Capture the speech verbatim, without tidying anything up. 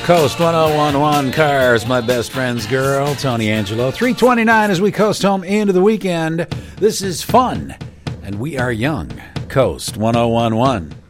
Coast one oh one one Cars, my best friend's girl, Tony Angelo. three twenty-nine as we coast home into the weekend. This is fun, and we are young. Coast one oh one one.